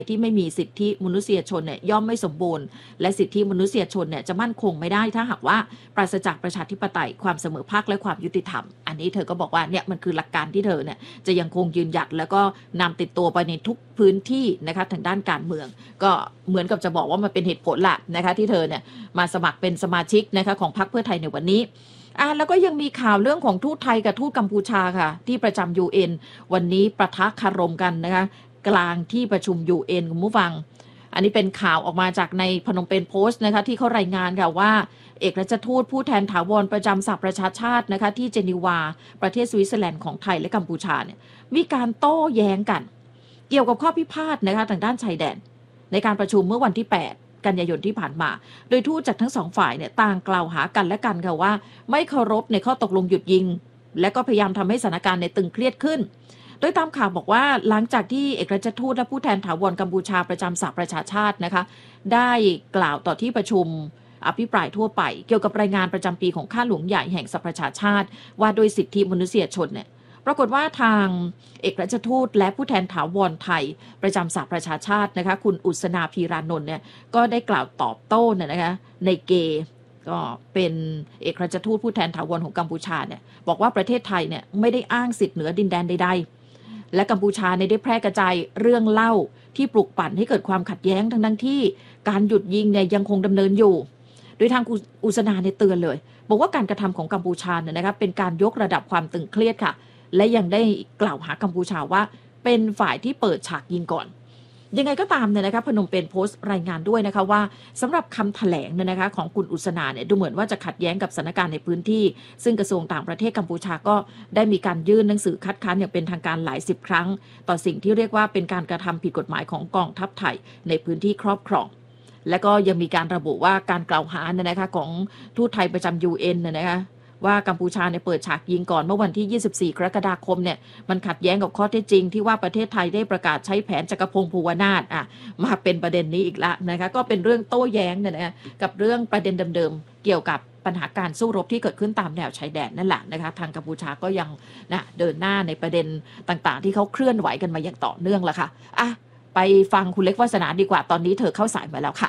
ที่ไม่มีสิทธิมนุษยชนเนี่ยย่อมไม่สมบูรณ์และสิทธิมนุษยชนเนี่ยจะมั่นคงไม่ได้ถ้าหากว่าปราศจากประชาธิปไตยความเสมอภาคและความยุติธรรมอันนี้เธอก็บอกว่าเนี่ยมันคือหลักการที่เธอเนี่ยจะยังคงยืนหยัดแล้วก็นำติดตัวไปในทุกพื้นที่นะคะทางด้านการเมืองก็เหมือนกับจะบอกว่ามันเป็นเหตุผลละนะคะที่เธอเนี่ยมาสมัครเป็นสมาชิกนะคะของพรรคเพื่อไทยในวันนี้แล้วก็ยังมีข่าวเรื่องของทูตไทยกับทูตกัมพูชาค่ะที่ประจำ UN วันนี้ปะทะคารมกันนะคะกลางที่ประชุม UN คุณผู้ฟังอันนี้เป็นข่าวออกมาจากในพนมเปญโพสต์นะคะที่เขารายงานค่ะว่าเอกราชทูตผู้แทนถาวรประจำสหประชาชาตินะคะที่เจนีวาประเทศสวิตเซอร์แลนด์ของไทยและกัมพูชาเนี่ยมีการโต้แย้งกันเกี่ยวกับข้อพิพาทนะคะทางด้านชายแดนในการประชุมเมื่อวันที่8กันยายนที่ผ่านมาโดยทูตจากทั้งสองฝ่ายเนี่ยต่างกล่าวหากันและกันค่ะว่าไม่เคารพในข้อตกลงหยุดยิงและก็พยายามทำให้สถานการณ์ในตึงเครียดขึ้นโดยตามข่าวบอกว่าหลังจากที่เอกราชทูตและผู้แทนถาวรกัมพูชาประจำสหประชาชาตินะคะได้กล่าวต่อที่ประชุมอภิปรายทั่วไปเกี่ยวกับรายงานประจำปีของข้าหลวงใหญ่แห่งสหประชาชาติว่าโดยสิทธิมนุษยชนเนี่ยปรากฏว่าทางเอกราชทูตและผู้แทนถาวรไทยประจำสหประชาชาตินะคะคุณอุษนาพีรานนท์เนี่ยก็ได้กล่าวตอบโต้นะคะในเกก็เป็นเอกราชทูตผู้แทนถาวรของกัมพูชาเนี่ยบอกว่าประเทศไทยเนี่ยไม่ได้อ้างสิทธิ์เหนือดินแดนใดๆและกัมพูชาได้แพร่กระจายเรื่องเล่าที่ปลุกปั่นให้เกิดความขัดแย้งทั้งที่การหยุดยิงเนี่ยยังคงดำเนินอยู่โดยทางอุษนาเนี่ยเตือนเลยบอกว่าการกระทำของกัมพูชาเนี่ยนะครับเป็นการยกระดับความตึงเครียดค่ะและยังได้กล่าวหากัมพูชาว่าเป็นฝ่ายที่เปิดฉากยิงก่อนยังไงก็ตามเนี่ยนะคะพนมเปญโพสต์รายงานด้วยนะคะว่าสำหรับคำแถลงเนี่ยนะคะของคุณอุษนาเนี่ยดูเหมือนว่าจะขัดแย้งกับสถานการณ์ในพื้นที่ซึ่งกระทรวงต่างประเทศกัมพูชาก็ได้มีการยื่นหนังสือคัดค้านอย่างเป็นทางการหลาย10ครั้งต่อสิ่งที่เรียกว่าเป็นการกระทำผิดกฎหมายของกองทัพไทยในพื้นที่ครอบครองและก็ยังมีการระบุว่าการกล่าวหาเนี่ยนะคะของทูตไทยประจำ UN เนี่ยนะคะว่ากัมพูชาเนี่ยเปิดฉากยิงก่อนเมื่อวันที่24กรกฎาคมเนี่ยมันขัดแย้งกับข้อเท็จจริงที่ว่าประเทศไทยได้ประกาศใช้แผนจักรพงศ์ภูวนาถมาเป็นประเด็นนี้อีกแล้วนะคะก็เป็นเรื่องโต้แย้งเนี่ยนะกับเรื่องประเด็นเดิมๆเกี่ยวกับปัญหาการสู้รบที่เกิดขึ้นตามแนวชายแดนนั่นแหละนะคะทางกัมพูชาก็ยังเดินหน้าในประเด็นต่างๆที่เขาเคลื่อนไหวกันมาอย่างต่อเนื่องละค่ะไปฟังคุณเล็กวาสนาดีกว่าตอนนี้เธอเข้าสายมาแล้วค่ะ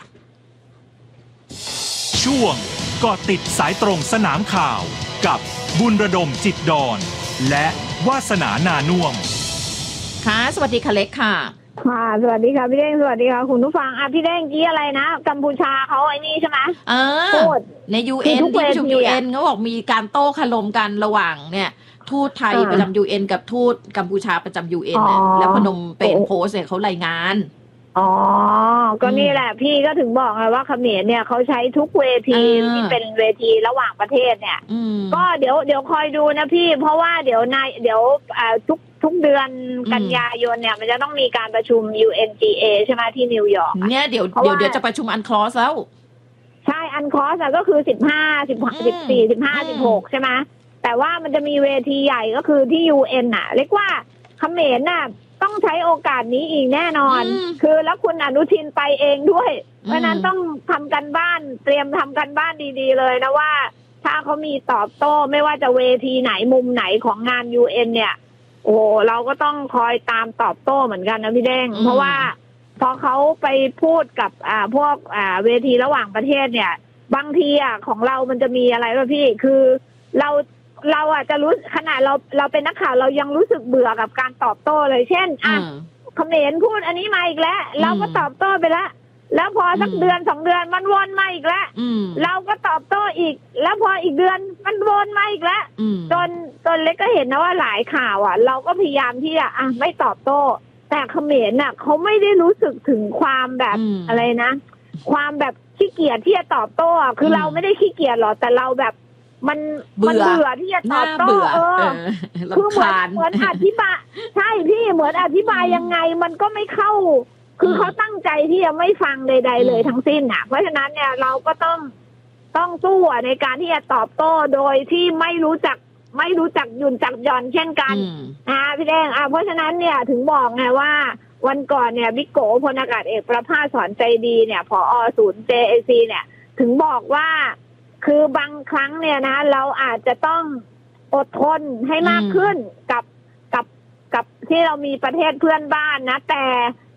ช่วงเกาะติดสายตรงสนามข่าวกับบุญระดมจิตดอนและวาสนานานุ่วมค่ะสวัสดีค่ะเล็กค่ะค่ะสวัสดีค่ะพี่เด้งสวัสดีค่ะคุณผู้ฟังพี่เด้งกี้อะไรนะกัมพูชาเขาไอ้นี่ใช่ไหมพูดใน UN ที่ประชุม UN เขาบอกมีการโต้คารมกันระหว่างเนี่ยทูตไทยประจำ UN กับทูตกัมพูชาประจำ UN แล้วพนมเปญโพสต์เนี่ยเขารายงานก็นี่แหละพี่ก็ถึงบอกไงว่าเขมรเนี่ยเขาใช้ทุกเวทีที่เป็นเวทีระหว่างประเทศเนี่ยก็เดี๋ยวคอยดูนะพี่เพราะว่าเดี๋ยวทุกเดือนกันยายนเนี่ยมันจะต้องมีการประชุม UNGA ใช่ไหมที่นิวยอร์กเนี่ยเดี๋ยวจะประชุมอันคลอสแล้วใช่อันคลอสก็คือ15 14 15 16ใช่ไหมแต่ว่ามันจะมีเวทีใหญ่ก็คือที่ UN เรียกว่าเขมรต้องใช้โอกาสนี้อีกแน่นอนคือแล้วคุณอนุทินไปเองด้วยเพราะนั้นต้องทำกันบ้านเตรียมทำกันบ้านดีๆเลยนะว่าถ้าเขามีตอบโต้ไม่ว่าจะเวทีไหนมุมไหนของงาน UN เนี่ยโอ้เราก็ต้องคอยตามตอบโต้เหมือนกันนะพี่เด้งเพราะว่าพอเขาไปพูดกับพวกเวทีระหว่างประเทศเนี่ยบางทีของเรามันจะมีอะไรป่ะพี่คือเราจะรู้ขนาดเราเป็นนักข่าวเรายังรู้สึกเบื่อกับการตอบโต้เลยเช่นเขมรพูดอันนี้มาอีกแล้วเราก็ตอบโต้ไปแล้วพอสักเดือน2 เดือนมันวนมาอีกแล้วเราก็ตอบโต้อีกแล้วพออีกเดือนมันวนมาอีกแล้วจนเล็กก็เห็นนะว่าหลายข่าวเราก็พยายามที่จะไม่ตอบโต้แต่เขมรเขาไม่ได้รู้สึกถึงความแบบอะไรนะความแบบขี้เกียจที่จะตอบโต้คือเราไม่ได้ขี้เกียจหรอกแต่เราแบบมันเบื่อที่จะตอบโต้คือเหมือนอธิบายใช่พี่เหมือนอธิบายยังไงมันก็ไม่เข้าคือเขาตั้งใจที่จะไม่ฟังใดๆเลยทั้งสิ้นเพราะฉะนั้นเนี่ยเราก็ต้องสู้ในการที่จะตอบโต้โดยที่ไม่รู้จักหยุนจักหย่อนเช่นกันพี่แดงเพราะฉะนั้นเนี่ยถึงบอกไงว่าวันก่อนเนี่ยบิ๊กโกพลอากาศเอกประภาสสอนใจดีเนี่ยผอ.ศูนย์ JAC เนี่ยถึงบอกว่าคือบางครั้งเนี่ยนะเราอาจจะต้องอดทนให้มากขึ้นกับที่เรามีประเทศเพื่อนบ้านนะแต่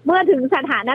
เมื่อถึงสถาน